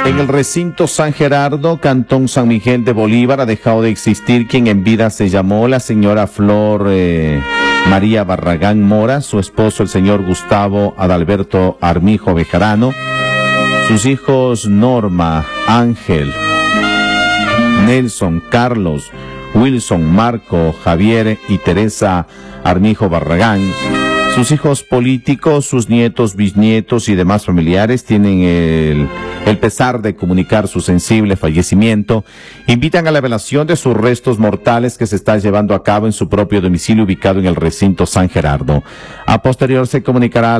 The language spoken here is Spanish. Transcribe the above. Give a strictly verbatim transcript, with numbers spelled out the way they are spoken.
En el recinto San Gerardo, Cantón San Miguel de Bolívar, ha dejado de existir quien en vida se llamó la señora Flor eh, María Barragán Mora, su esposo el señor Gustavo Adalberto Armijo Bejarano, sus hijos Norma, Ángel, Nelson, Carlos, Wilson, Marco, Javier y Teresa Armijo Barragán. Sus hijos políticos, sus nietos, bisnietos y demás familiares tienen el, el pesar de comunicar su sensible fallecimiento. Invitan a la velación de sus restos mortales que se está llevando a cabo en su propio domicilio ubicado en el recinto San Gerardo. A posterior se comunicará